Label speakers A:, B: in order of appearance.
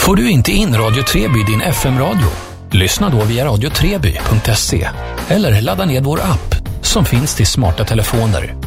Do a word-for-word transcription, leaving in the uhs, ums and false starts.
A: Får du inte in Radio Treby i din F M-radio? Lyssna då via radio treby punkt se eller ladda ned vår app som finns till smarta telefoner.